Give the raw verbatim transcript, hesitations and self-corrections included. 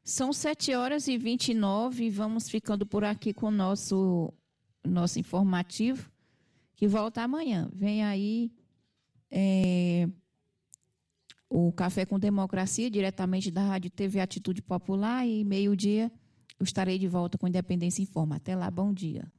São sete horas e vinte e nove, vamos ficando por aqui com o nosso, nosso informativo, que volta amanhã. Vem aí é, o Café com Democracia, diretamente da Rádio T V Atitude Popular, e meio-dia eu estarei de volta com Independência Informa. Até lá, bom dia.